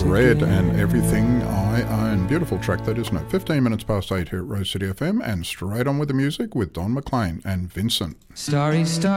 Red and Everything I Own. Beautiful track that, isn't it? 15 minutes past 8 here at Rose City FM, and straight on with the music with Don McLean and Vincent. Starry, starry.